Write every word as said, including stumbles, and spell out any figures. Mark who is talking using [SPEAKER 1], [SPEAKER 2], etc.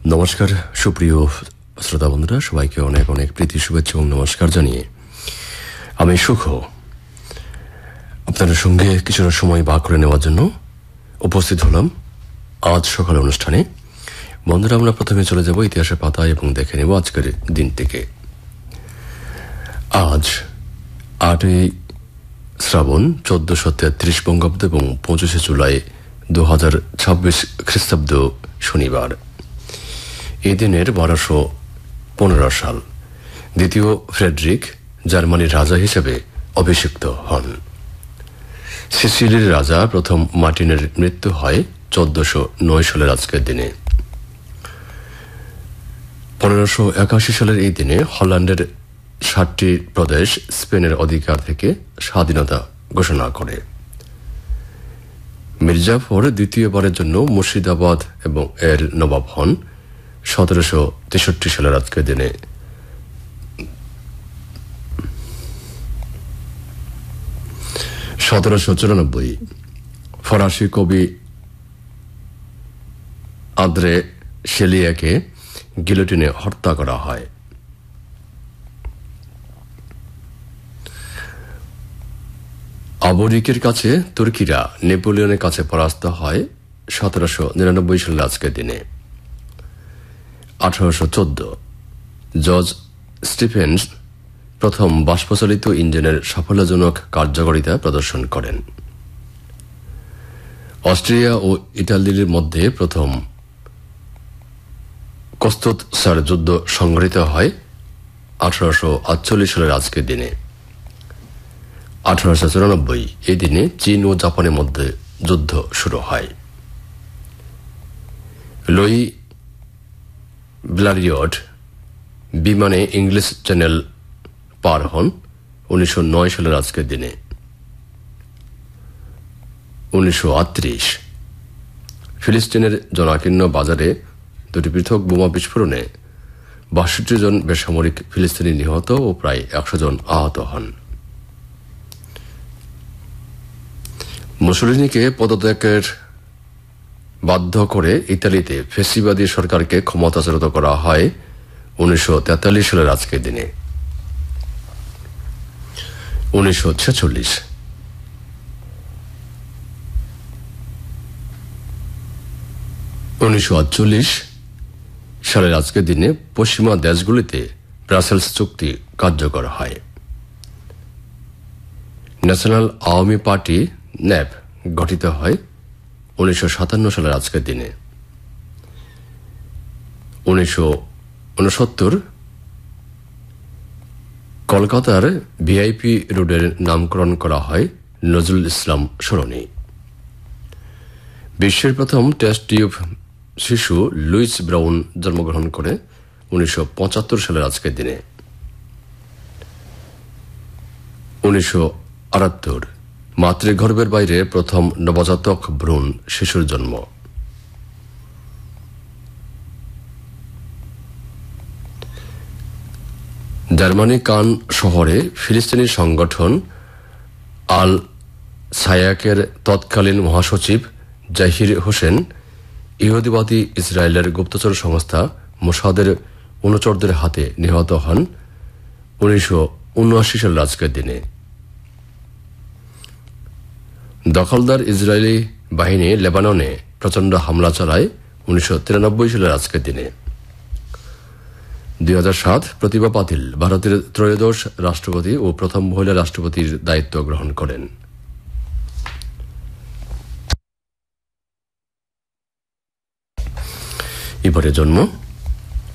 [SPEAKER 1] নমস্কার সুপ্রিয় শ্রোতা বন্ধুরা, সবাইকে অনেক অনেক প্রীতি শুভেচ্ছা এবং নমস্কার জানিয়ে আমি সুখ আপনাদের সঙ্গে কিছুটা সময় ভাগ করে নেওয়ার জন্য উপস্থিত হলাম আজ সকালে অনুষ্ঠানে। বন্ধুরা, আমরা প্রথমে চলে যাব ইতিহাসের পাতায় এবং দেখে নেব আজকের দিনটিকে। আজ আটই শ্রাবণ চোদ্দশো তেত্রিশ বঙ্গাব্দ এবং পঁচিশে জুলাই দু হাজার ছাব্বিশ খ্রিস্টাব্দ শনিবার। এই দিনের বারোশো পনেরো সাল দ্বিতীয় ফ্রেডরিক জার্মানির রাজা হিসেবে অভিষিক্ত হন। সিসিলির রাজা প্রথম মার্টিনের মৃত্যু হয় চোদ্দশো নয় সালের আজকের দিনে। পনেরোশো একাশি সালের এই দিনে হল্যান্ডের ষাটটি প্রদেশ স্পেনের অধিকার থেকে স্বাধীনতা ঘোষণা করে। মির্জাফর দ্বিতীয়বারের জন্য মুর্শিদাবাদ এবং এর নবাব হন সতেরোশো তেষট্টি সালের আজকের দিনে। সতেরোশো চুরানব্বই ফরাসি কবি আদ্রে শেলিয়াকে গিলোটিনে হত্যা করা হয়। আবরিকের কাছে তুর্কিরা নেপোলিয়নের কাছে পরাস্ত হয় সতেরোশো নিরানব্বই সালের আজকের দিনে। আঠারোশো চোদ্দ জর্জ স্টিফেন্স প্রথম বাষ্পচালিত ইঞ্জিনের সাফল্যজনক কার্যকারিতা প্রদর্শন করেন। অস্ট্রিয়া ও ইতালির মধ্যে প্রথম কোস্তৎসার যুদ্ধ সংঘটিত হয় আঠারোশো আটচল্লিশ সালের আজকের দিনে। আঠারোশো চুরানব্বই এই দিনে চীন ও জাপানের মধ্যে যুদ্ধ শুরু হয়। লুই ব্লারিয়ট বিমানে ইংলিশ চ্যানেল পার হন উনিশশো নয় সালের আজকের দিনে। উনিশশো আটত্রিশ ফিলিস্তিনের জনাকীর্ণ বাজারে দুটি পৃথক বোমা বিস্ফোরণে বাষট্টি জন বেসামরিক ফিলিস্তিনি নিহত ও প্রায় একশো জন আহত হন। মুসোলিনিকে পদত্যাগের বাধ্য করে ইতালিতে ফ্যাসিবাদী সরকারকে ক্ষমতাচ্যুত করা হয় উনিশশো তেতাল্লিশ সালের আজকের দিনে। উনিশশো ছেচল্লিশ উনিশশো আটচল্লিশ সালের আজকের দিনে পশ্চিমা দেশগুলিতে ব্রাসেলস চুক্তি কার্যকর হয়। ন্যাশনাল আওয়ামী পার্টি ন্যাপ গঠিত হয় উনিশশো সাতান্ন সালের আজকের দিনে। উনিশশো উনসত্তর কলকাতার ভিআইপি রোডের নামকরণ করা হয় নজরুল ইসলাম সরণি। বিশ্বের প্রথম টেস্ট টিউব শিশু লুইস ব্রাউন জন্মগ্রহণ করে উনিশশো পঁচাত্তর সালের আজকের দিনে। উনিশশো আটাত্তর মাতৃগর্ভের বাইরে প্রথম নবজাতক ভ্রূণ শিশুর জন্ম। জার্মানি কান শহরে ফিলিস্তিনি সংগঠন আল সায়াকের তৎকালীন মহাসচিব জাহির হোসেন ইহুদিবাদী ইসরায়েলের গুপ্তচর সংস্থা মোসাদের অনুচরদের হাতে নিহত হন উনিশশো উনআশি সালের আজকের দিনে। দখলদার ইসরায়েলি বাহিনী লেবাননে প্রচণ্ড হামলা চালায় উনিশশো তিরানব্বই সালের আজকের দিনে। দুই হাজার সাত প্রতিভা পাতিল ভারতের ত্রয়োদশ রাষ্ট্রপতি ও প্রথম মহিলা রাষ্ট্রপতির দায়িত্ব গ্রহণ করেন। এবারে জন্ম